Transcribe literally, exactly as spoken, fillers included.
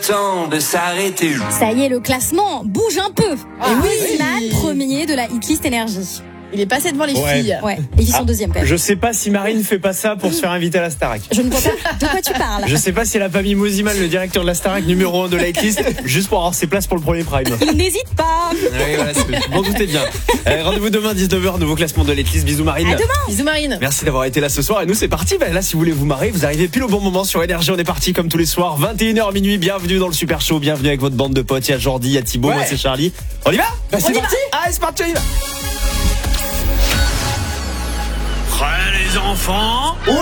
Temps de s'arrêter. Ça y est, le classement bouge un peu. Ah, et oui. Wiziman, premier de la hitlist énergie. Il est passé devant les Ouais. filles. Ouais, et ils sont Ah, deuxième quand même. Je sais pas si Marine fait pas ça pour se faire inviter à la Starac. Je ne vois pas de quoi tu parles. Je sais pas si elle a pas mis Moziman, le directeur de la Starac numéro un de la hitlist, juste pour avoir ses places pour le premier prime. Il n'hésite pas. Oui, voilà, c'est bon, tout est bien. Euh, rendez-vous demain dix-neuf heures, nouveau classement de l'hitlist. Bisous Marine. À demain. Bisous Marine. Merci d'avoir été là ce soir et nous c'est parti. Ben là si vous voulez vous marrer, vous arrivez pile au bon moment sur Énergie. On est parti comme tous les soirs, vingt et une heures minuit. Bienvenue dans le Super Show, bienvenue avec votre bande de potes. Il y a Jordi, il y a Thibaut, Ouais. moi c'est Charlie. On y va? Bah, c'est On y parti. va. Allez c'est parti, on y va. Prêts les enfants?